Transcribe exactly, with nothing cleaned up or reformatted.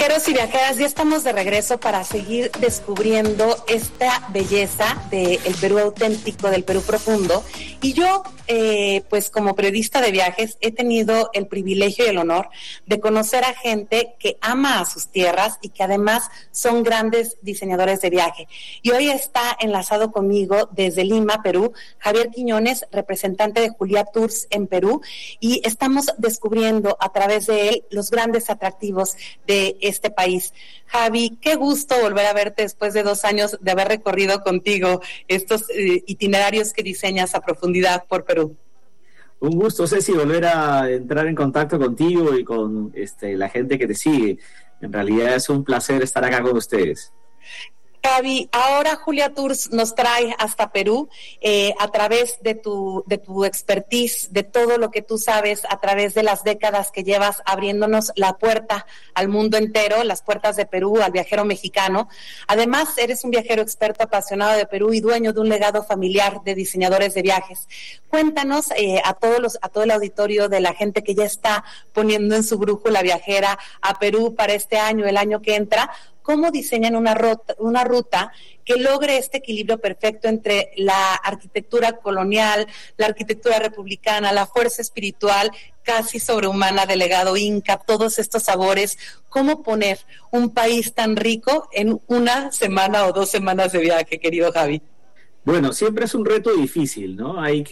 Viajeros y viajeras, ya estamos de regreso para seguir descubriendo esta belleza del Perú auténtico, del Perú profundo. Y yo, eh, pues como periodista de viajes, he tenido el privilegio y el honor de conocer a gente que ama a sus tierras y que además son grandes diseñadores de viaje. Y hoy está enlazado conmigo desde Lima, Perú, Javier Quiñones, representante de Julia Tours en Perú, y estamos descubriendo a través de él los grandes atractivos de este país. Javi, qué gusto volver a verte después de dos años de haber recorrido contigo estos eh, itinerarios que diseñas a profundidad por Perú. Un gusto, Ceci, volver a entrar en contacto contigo y con este, la gente que te sigue. En realidad es un placer estar acá con ustedes. Javi, ahora Julia Tours nos trae hasta Perú eh, a través de tu de tu expertise, de todo lo que tú sabes, a través de las décadas que llevas abriéndonos la puerta al mundo entero, las puertas de Perú al viajero mexicano. Además, eres un viajero experto apasionado de Perú y dueño de un legado familiar de diseñadores de viajes. Cuéntanos eh, a todos los a todo el auditorio de la gente que ya está poniendo en su brújula viajera a Perú para este año, el año que entra, cómo diseñan una ruta, una ruta que logre este equilibrio perfecto entre la arquitectura colonial, la arquitectura republicana, la fuerza espiritual casi sobrehumana del legado inca, todos estos sabores. ¿Cómo poner un país tan rico en una semana o dos semanas de viaje, querido Javi? Bueno, siempre es un reto difícil, ¿no? Hay que